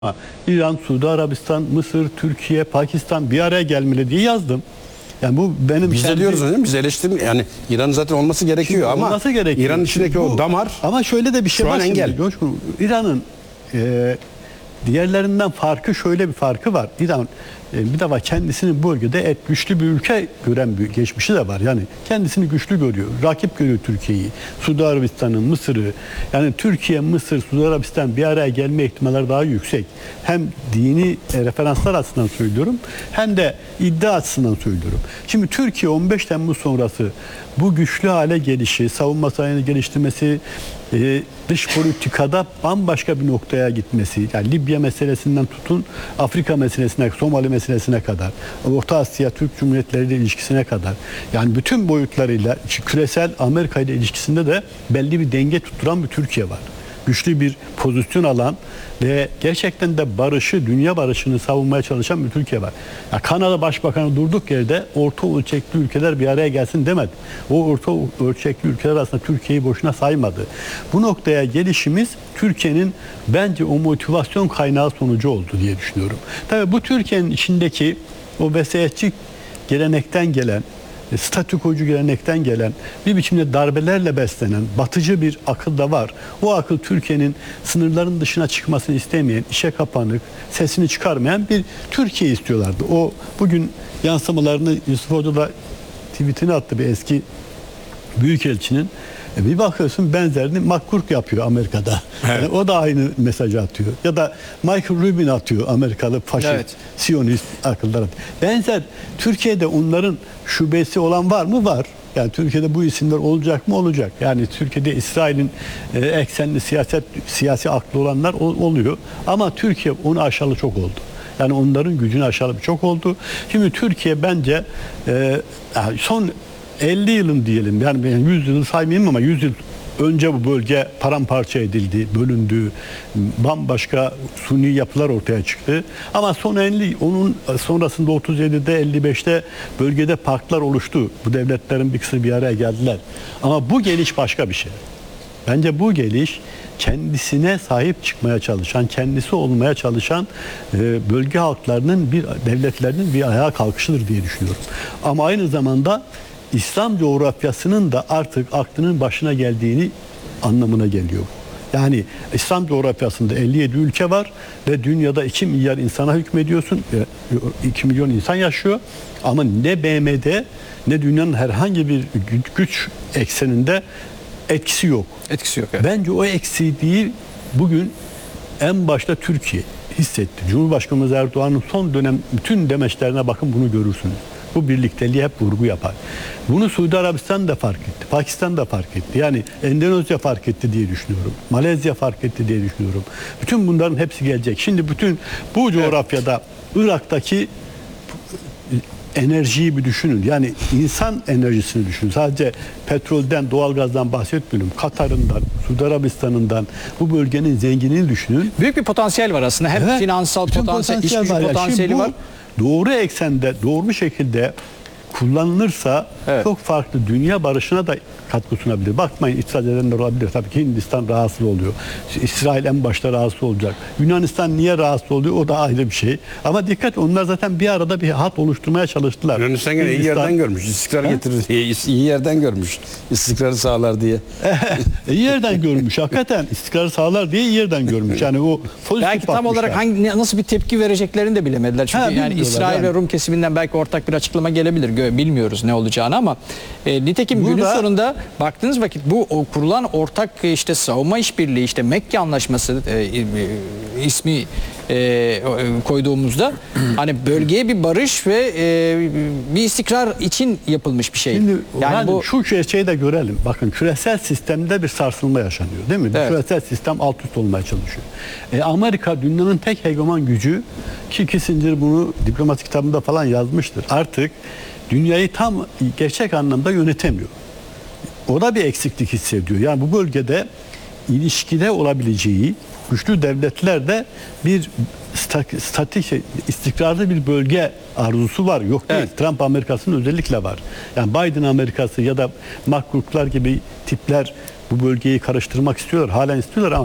İran, Suudi Arabistan, Mısır, Türkiye, Pakistan bir araya gelmeli diye yazdım. Yani bu benim biz de diyoruz hocam, biz eleştirmiyoruz. Yani İran'ın zaten olması gerekiyor ama olması gerekiyor. İran'ın içindeki o damar ama şöyle de bir şey şu var. an engel. İran'ın diğerlerinden farkı, şöyle bir farkı var. İran bir defa kendisini bu bölgede güçlü bir ülke gören bir geçmişi de var. Yani kendisini güçlü görüyor. Rakip görüyor Türkiye'yi. Suudi Arabistan'ın, Mısır'ı. Yani Türkiye, Mısır, Suudi Arabistan bir araya gelme ihtimalleri daha yüksek. Hem dini referanslar açısından söylüyorum, hem de iddia açısından söylüyorum. Şimdi Türkiye 15 Temmuz sonrası bu güçlü hale gelişi, savunma sanayini geliştirmesi, dış politikada bambaşka bir noktaya gitmesi, yani Libya meselesinden tutun Afrika meselesine, Somali meselesine kadar, Orta Asya Türk Cumhuriyetleri ile ilişkisine kadar, yani bütün boyutlarıyla küresel Amerika ile ilişkisinde de belli bir denge tutturan bir Türkiye var. Güçlü bir pozisyon alan ve gerçekten de barışı, dünya barışını savunmaya çalışan bir Türkiye var. Ya Kanada Başbakanı durduk yerde orta ölçekli ülkeler bir araya gelsin demedi. O orta ölçekli ülkeler aslında Türkiye'yi boşuna saymadı. Bu noktaya gelişimiz Türkiye'nin bence o motivasyon kaynağı sonucu oldu diye düşünüyorum. Tabii bu Türkiye'nin içindeki o vesayetçi gelenekten gelen, statükocu gelenekten gelen, bir biçimde darbelerle beslenen batıcı bir akıl da var. O akıl Türkiye'nin sınırların dışına çıkmasını istemeyen, işe kapanık, sesini çıkarmayan bir Türkiye istiyorlardı. O bugün yansımalarını Yusuf Hoca da tweetini attı, bir eski büyükelçinin. Bir bakıyorsun benzerini McCourt yapıyor Amerika'da. Evet. Yani o da aynı mesajı atıyor. Ya da Michael Rubin atıyor, Amerikalı faşist, evet, Siyonist akıllar atıyor. Benzer Türkiye'de onların şubesi olan var mı? Var. Yani Türkiye'de bu isimler olacak mı? Olacak. Yani Türkiye'de İsrail'in eksenli siyasi aklı olanlar oluyor. Ama Türkiye onu aşalı çok oldu. Yani onların gücünü aşalı çok oldu. Şimdi Türkiye bence son 50 yılın diyelim, yani 100 yılı saymayayım ama 100 yıl önce bu bölge paramparça edildi, bölündü, bambaşka suni yapılar ortaya çıktı. Ama son 50, onun sonrasında 37'de 55'te bölgede parklar oluştu. Bu devletlerin bir kısmı bir araya geldiler. Ama bu geliş başka bir şey. Bence bu geliş kendisine sahip çıkmaya çalışan, kendisi olmaya çalışan bölge halklarının, devletlerinin bir ayağa kalkışıdır diye düşünüyorum. Ama aynı zamanda İslam coğrafyasının da artık aklının başına geldiğini anlamına geliyor. Yani İslam coğrafyasında 57 ülke var ve dünyada 2 milyar insana hükmediyorsun. 2 milyon insan yaşıyor. Ama ne BM'de ne dünyanın herhangi bir güç ekseninde etkisi yok. Etkisi yok. Evet. Bence o eksikliği bugün en başta Türkiye hissetti. Cumhurbaşkanımız Erdoğan'ın son dönem bütün demeçlerine bakın, bunu görürsünüz. Bu birlikteliği hep vurgu yapar. Bunu Suudi Arabistan da fark etti. Pakistan da fark etti. Yani Endonezya fark etti diye düşünüyorum. Malezya fark etti diye düşünüyorum. Bütün bunların hepsi gelecek. Şimdi bütün bu coğrafyada, Irak'taki enerjiyi bir düşünün. Yani insan enerjisini düşünün. Sadece petrolden, doğalgazdan bahsetmiyorum. Katar'ından, Suudi Arabistan'ından, bu bölgenin zenginliğini düşünün. Büyük bir potansiyel var aslında. Hem finansal potansiyel, iş gücü potansiyeli var. Doğru eksende, doğru bir şekilde kullanılırsa çok farklı dünya barışına da katkı sunabilir. Bakmayın, itiraz edenler olabilir. Tabii ki Hindistan rahatsız oluyor. İsrail en başta rahatsız olacak. Yunanistan niye rahatsız oluyor? O da ayrı bir şey. Ama dikkat, onlar zaten bir arada bir hat oluşturmaya çalıştılar. Yunanistan gene iyi yerden görmüş. İstikrar getirir diye. İyi yerden görmüş. İstikrarı sağlar diye. İyi yerden görmüş. Hakikaten istikrarı sağlar diye iyi yerden görmüş. Yani o belki tam olarak nasıl bir tepki vereceklerini de bilemediler. Çünkü yani İsrail ve Rum kesiminden belki ortak bir açıklama gelebilir. Bilmiyoruz ne olacağını ama nitekim günün sonunda baktığınız vakit bu kurulan ortak işte savunma işbirliği, işte Mekke Anlaşması ismi koyduğumuzda hani bölgeye bir barış ve bir istikrar için yapılmış bir şey. Şimdi yani bu şu şeyi de görelim. Bakın, küresel sistemde bir sarsılma yaşanıyor, değil mi? Evet. Küresel sistem alt üst olmaya çalışıyor. Amerika dünyanın tek hegemon gücü, ki Kissinger bunu diplomatik kitabında falan yazmıştır. Artık dünyayı tam gerçek anlamda yönetemiyor. O da bir eksiklik hissediyor. Yani bu bölgede ilişkide olabileceği güçlü devletlerde bir statik, istikrarlı bir bölge arzusu var. Yok değil. Evet. Trump Amerika'sının özellikle var. Yani Biden Amerika'sı ya da McCourt'lar gibi tipler bu bölgeyi karıştırmak istiyorlar. Halen istiyorlar ama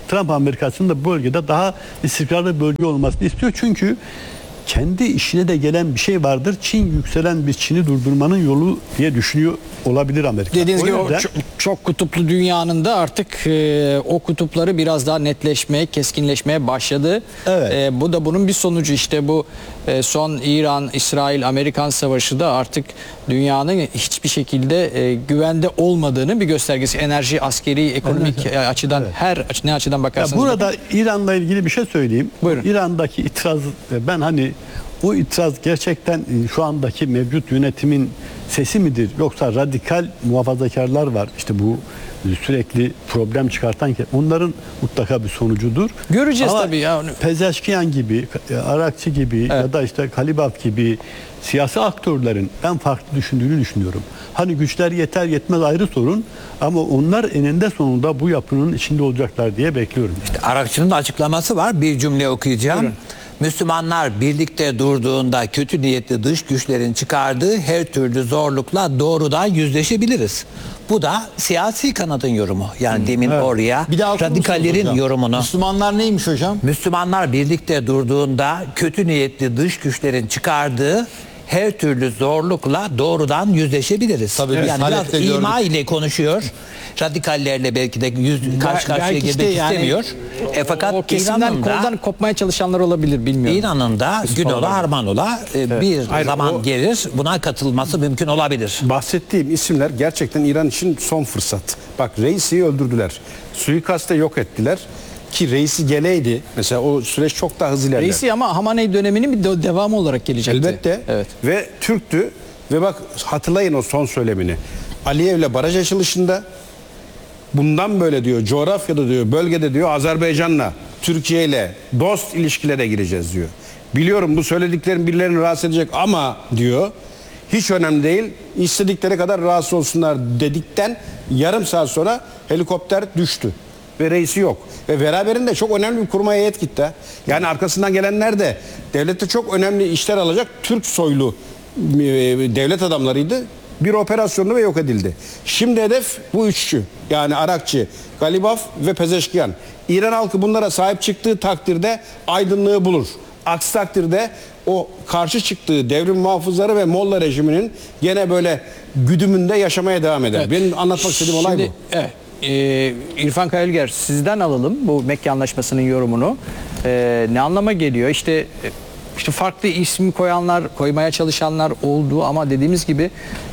Trump Amerika'sının da bu bölgede daha istikrarlı bölge olmasını istiyor. Çünkü kendi işine de gelen bir şey vardır. Çin yükselen bir Çin'i durdurmanın yolu diye düşünüyor olabilir Amerika. Dediğiniz gibi yüzden, çok kutuplu dünyanın da artık o kutupları biraz daha netleşmeye, keskinleşmeye başladı. Evet. Bu da bunun bir sonucu. İşte bu son İran, İsrail, Amerikan savaşı da artık dünyanın hiçbir şekilde güvende olmadığını bir göstergesi. Enerji, askeri, ekonomik açıdan her ne açıdan bakarsanız. burada İran'la ilgili bir şey söyleyeyim. Buyurun. İran'daki itiraz, ben hani o itiraz gerçekten şu andaki mevcut yönetimin sesi midir? Yoksa radikal muhafazakarlar var. İşte bu sürekli problem çıkartan ki onların mutlaka bir sonucudur. Göreceğiz Ama tabii ya. Pezeşkiyan gibi, Arakçı gibi ya da işte Kalibaf gibi siyasi aktörlerin ben farklı düşündüğünü düşünüyorum. Hani güçler yeter yetmez ayrı sorun ama onlar eninde sonunda bu yapının içinde olacaklar diye bekliyorum. Arakçı'nın da açıklaması var. Bir cümle okuyacağım. Buyurun. Müslümanlar birlikte durduğunda kötü niyetli dış güçlerin çıkardığı her türlü zorlukla doğrudan yüzleşebiliriz. Bu da siyasi kanadın yorumu. Yani demin oraya Bir daha okur musunuz radikallerin hocam? yorumunu. Müslümanlar neymiş hocam? Müslümanlar birlikte durduğunda kötü niyetli dış güçlerin çıkardığı her türlü zorlukla doğrudan yüzleşebiliriz. Tabii, yani biraz Halep'te ima ile konuşuyor. Radikallerle belki de karşı karşıya Belki işte gelmek yani istemiyor. Fakat o kesimden İran'ın koldan da kopmaya çalışanlar olabilir, bilmiyorum. İran'ın da Günola Harmanola bir Hayır, zaman gelir buna katılması mümkün olabilir. Bahsettiğim isimler gerçekten İran için son fırsat. Bak Reisi'yi öldürdüler. Suikaste yok ettiler. Ki Reisi geleydi. Mesela o süreç çok daha hızlı ilerler. Reisi ama Hamaney döneminin bir devamı olarak gelecekti. Elbette. Evet. Ve Türktü. Ve bak hatırlayın o son söylemini. Aliyev'le baraj açılışında bundan böyle diyor coğrafyada diyor bölgede diyor Azerbaycan'la Türkiye ile dost ilişkilere gireceğiz diyor. Biliyorum bu söylediklerim birilerini rahatsız edecek ama diyor hiç önemli değil istedikleri kadar rahatsız olsunlar dedikten yarım saat sonra helikopter düştü. Ve reisi yok. Ve beraberinde çok önemli bir kurmay heyet gitti. Yani arkasından gelenler de devlette çok önemli işler alacak Türk soylu devlet adamlarıydı. Bir operasyonda ve yok edildi. Şimdi hedef bu üççü. Yani Arakçı, Galibaf ve Pezeşkiyan. İran halkı bunlara sahip çıktığı takdirde aydınlığı bulur. Aksi takdirde o karşı çıktığı devrim muhafızları ve Molla rejiminin gene böyle güdümünde yaşamaya devam eder. Evet. Benim anlatmak istediğim olay Şimdi, bu. Evet. İrfan Kayılger, sizden alalım bu Mekke Anlaşması'nın yorumunu. Ne anlama geliyor? İşte farklı isim koymaya çalışanlar oldu ama dediğimiz gibi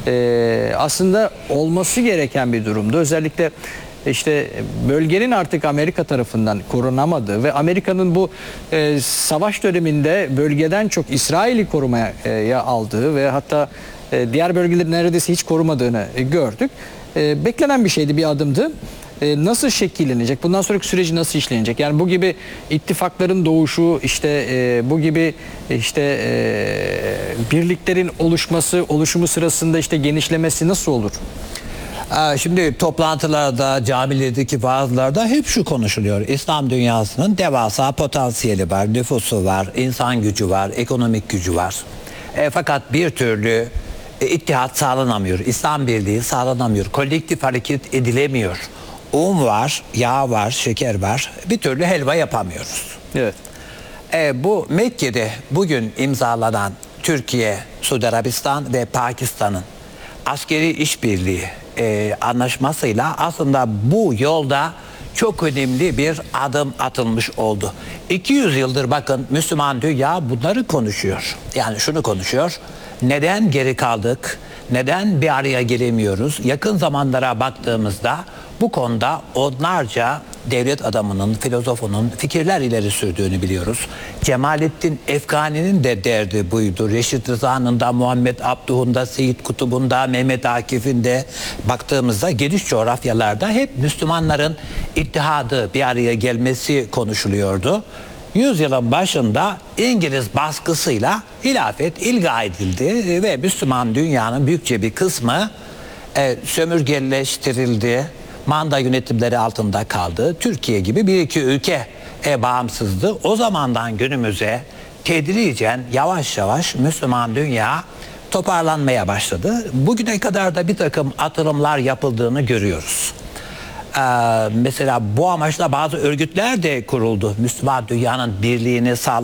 aslında olması gereken bir durumdu. Özellikle işte bölgenin artık Amerika tarafından korunamadığı ve Amerika'nın bu savaş döneminde bölgeden çok İsrail'i korumaya aldığı ve hatta diğer bölgeleri neredeyse hiç korumadığını gördük. Beklenen bir şeydi, bir adımdı. Nasıl şekillenecek? Bundan sonraki süreci nasıl işlenecek? Yani bu gibi ittifakların doğuşu, işte bu gibi işte birliklerin oluşumu sırasında işte genişlemesi nasıl olur? Şimdi toplantılarda, camilerdeki vaazlarda hep şu konuşuluyor. İslam dünyasının devasa potansiyeli var, nüfusu var, insan gücü var, ekonomik gücü var. Fakat bir türlü ittihat sağlanamıyor. İslam birliği sağlanamıyor. Kolektif hareket edilemiyor. Un var, yağ var, şeker var. Bir türlü helva yapamıyoruz. Evet. Bu Mekke'de bugün imzalanan Türkiye, Suudi Arabistan ve Pakistan'ın askeri işbirliği anlaşmasıyla aslında bu yolda çok önemli bir adım atılmış oldu. 200 yıldır bakın Müslüman dünya bunları konuşuyor. Yani şunu konuşuyor. Neden geri kaldık? Neden bir araya gelemiyoruz? Yakın zamanlara baktığımızda bu konuda onlarca devlet adamının, filozofunun fikirler ileri sürdüğünü biliyoruz. Cemalettin Efgani'nin de derdi buydu. Reşit Rıza'nın da, Muhammed Abduh'un da, Seyyid Kutub'un da, Mehmet Akif'in de baktığımızda geniş coğrafyalarda hep Müslümanların ittihadı, bir araya gelmesi konuşuluyordu. Yüzyılın başında İngiliz baskısıyla hilafet ilga edildi ve Müslüman dünyanın büyükçe bir kısmı sömürgeleştirildi, manda yönetimleri altında kaldı. Türkiye gibi bir iki ülke bağımsızdı. O zamandan günümüze tedricen yavaş yavaş Müslüman dünya toparlanmaya başladı. Bugüne kadar da bir takım atılımlar yapıldığını görüyoruz. mesela bu amaçla bazı örgütler de kuruldu. Müslüman dünyanın birliğini sağlamak